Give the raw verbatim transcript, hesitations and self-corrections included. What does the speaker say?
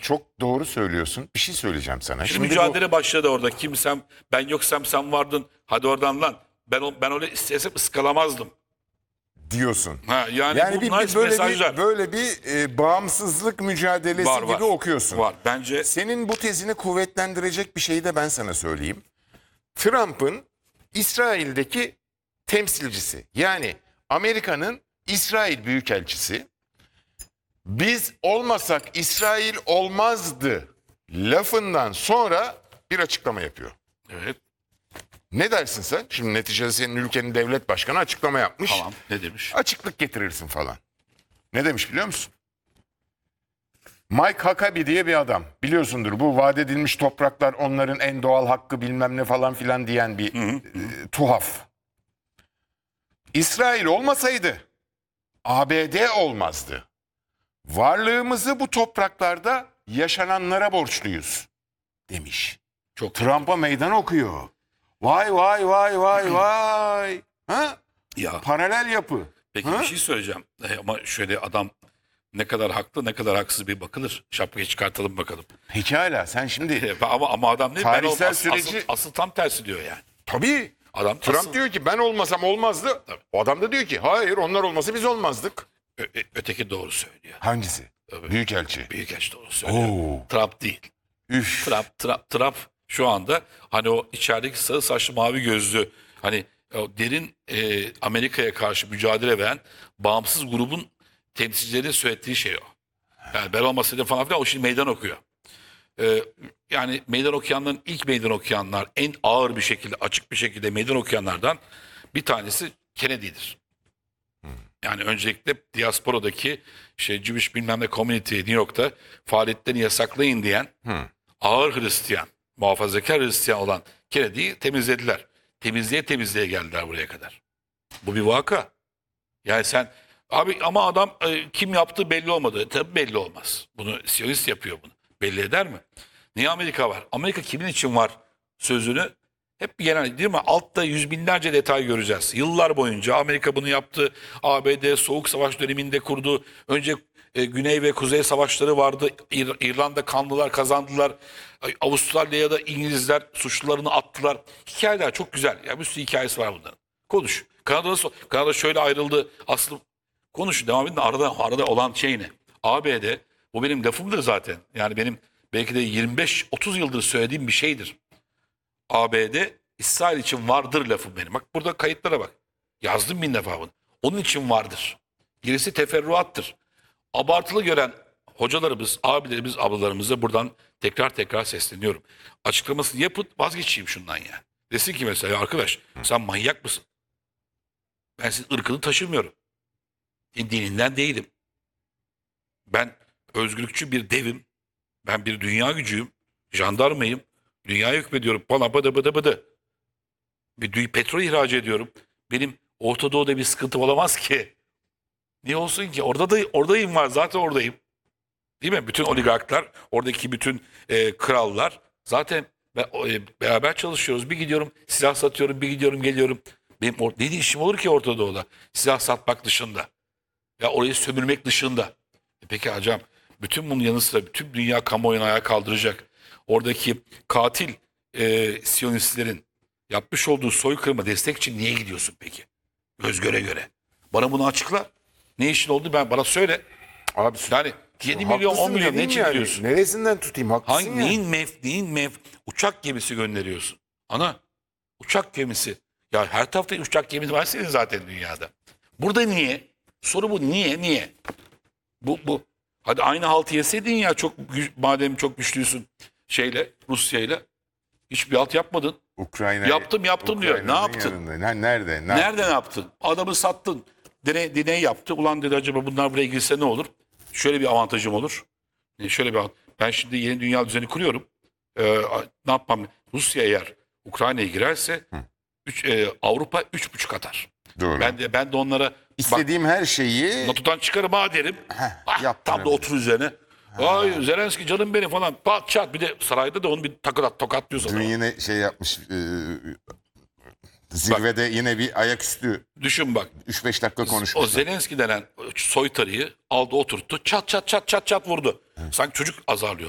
çok doğru söylüyorsun. Bir şey söyleyeceğim sana. Şimdi, Şimdi mücadele bu, başladı orada. Kimsem, ben yoksam sen vardın. Hadi oradan lan. Ben o- ben öyle istesem ıskalamazdım. diyorsun. Ha, yani, Yani bir, bunlar bir- böyle mesajlar. bir böyle bir e, bağımsızlık mücadelesi Var, gibi var. okuyorsun. Var. Bence Senin bu tezini kuvvetlendirecek bir şeyi de ben sana söyleyeyim. Trump'ın İsrail'deki temsilcisi, yani Amerika'nın İsrail Büyükelçisi, biz olmasak İsrail olmazdı lafından sonra bir açıklama yapıyor. evet. Ne dersin sen? Şimdi neticede senin ülkenin devlet başkanı açıklama yapmış. Tamam. Ne demiş? Açıklık getirirsin falan. Ne demiş biliyor musun? Mike Huckabee diye bir adam. Biliyorsundur, bu vaat edilmiş topraklar onların en doğal hakkı bilmem ne falan filan diyen bir e, tuhaf. İsrail olmasaydı A B D olmazdı. Varlığımızı bu topraklarda yaşananlara borçluyuz demiş. Çok Trump'a meydan okuyor. Vay vay vay vay vay. Ha? ya. Paralel yapı. Peki Ha? bir şey söyleyeceğim. E, ama şöyle adam ne kadar haklı ne kadar haksız bir bakılır. Şapkayı çıkartalım bakalım. Pekala, sen şimdi E, ama ama adam ne? Ben Tarihsel ol- as- süreci- asıl, asıl tam tersi diyor yani. tabii Adam Trump asıl- diyor ki ben olmasam olmazdı. Tabii. O adam da diyor ki hayır, onlar olmasa biz olmazdık. Ö- ö- öteki doğru söylüyor. Hangisi? Büyükelçi. Büyükelçi doğru söylüyor. Oo. Trump değil. Üf. Trump, Trump, Trump şu anda hani o içerideki sarı saçlı mavi gözlü hani o derin e, Amerika'ya karşı mücadele veren bağımsız grubun temsilcileri söylediği şey o. Yani ben olmasaydım falan filan o şimdi meydan okuyor. E, yani meydan okuyanların ilk meydan okuyanlar en ağır bir şekilde açık bir şekilde meydan okuyanlardan bir tanesi Kennedy'dir. Yani öncelikle diasporadaki şey Jewish bilmem ne community New York'ta faaliyetlerini yasaklayın diyen ağır Hristiyan, muhafazakar Hristiyan olan Kennedy'yi temizlediler. Temizliğe temizliğe geldiler buraya kadar. Bu bir vaka. Yani sen abi ama adam e, kim yaptığı belli olmadı. E, tabii belli olmaz. Bunu Siyonist yapıyor bunu. Belli eder mi? Niye Amerika var? Amerika kimin için var sözünü hep bir genel değil mi? Altta yüz binlerce detay göreceğiz. Yıllar boyunca Amerika bunu yaptı. A B D Soğuk Savaş döneminde kurdu. Önce e, Güney ve Kuzey Savaşları vardı. İr- İrlanda kanlılar kazandılar. Ay, Avustralya'da İngilizler suçlularını attılar. Hikayeler çok güzel. Ya bir sürü hikayesi var bunların. Konuş. Kanada nasıl? Kanada şöyle ayrıldı. Aslı konuş. Devam edin. Arada, arada olan şey ne? A B D bu benim lafımdır zaten. Yani benim belki de yirmi beş otuz yıldır söylediğim bir şeydir. A B D İsrail için vardır lafım benim. Bak burada kayıtlara bak. Yazdım bin defa bunu. Onun için vardır. Gerisi teferruattır. Abartılı gören hocalarımız, abilerimiz, ablalarımıza buradan tekrar tekrar sesleniyorum. Açıklamasını yapın, vazgeçeyim şundan yani. Desin ki mesela "Ya arkadaş sen manyak mısın? Ben senin ırkını taşımıyorum. Senin dininden değilim. Ben özgürlükçü bir devim. Ben bir dünya gücüyüm. Jandarmayım. Dünyaya hükmediyorum. Bana bıdı bıdı bıdı. Bir dü- petrol ihraç ediyorum. Benim Orta Doğu'da bir sıkıntı olamaz ki. Niye olsun ki? Orada da oradayım var. Zaten oradayım. Değil mi? Bütün oligarklar, oradaki bütün e, krallar zaten be- o, e, beraber çalışıyoruz. Bir gidiyorum silah satıyorum, bir gidiyorum geliyorum. Benim or- ne işim olur ki Orta Doğu'da? Silah satmak dışında. Ya orayı sömürmek dışında. E peki hocam, bütün bunun yanı sıra bütün dünya kamuoyunu ayağa kaldıracak. Oradaki katil e, Siyonistlerin yapmış olduğu soykırıma destek için niye gidiyorsun peki? Göz göre göre. Bana bunu açıkla. Ne işin oldu ben bana söyle. Abi Yani yedi milyon on haklısın milyon ne dediğim için yani. gidiyorsun? Neresinden tutayım, haklısın Hangi ya. neyin mef neyin mef uçak gemisi gönderiyorsun? Ana uçak gemisi. Ya her tarafta uçak gemisi var senin zaten dünyada. Burada niye? Soru bu, niye niye? Bu bu. Hadi aynı haltı yeseydin ya çok gü- madem çok güçlüsün şeyle Rusya'yla hiçbir halt yapmadın. Ukrayna Yaptım, yaptım diyor. Ne Ukrayna'nın yaptın? yanında. Ne- Nerede? Ne Nerede ne yaptın? Adamı sattın. Deney, deney yaptı. Ulan dedi acaba bunlar buraya girse ne olur? Şöyle bir avantajım olur. E, Şöyle bir av- ben şimdi yeni dünya düzeni kuruyorum. Ee, ne yapmam? Rusya eğer Ukrayna'ya girerse üç, e, Avrupa üç buçuk atar. Doğru. Ben de ben de onlara bak İstediğim her şeyi NATO'dan çıkarım ha derim. Ah, yaptın tam da öyle. otur üzerine. Ay Zelenski canım benim falan. Pat çat bir de sarayda da onu bir takılat tokatlıyor dün sana. yine şey yapmış, e, zirvede yine bir ayaküstü Düşün bak. üç beş dakika O konuşmuş. Zelenski denen soytarıyı aldı oturttu. Çat çat çat çat çat vurdu. Sanki çocuk azarlıyor.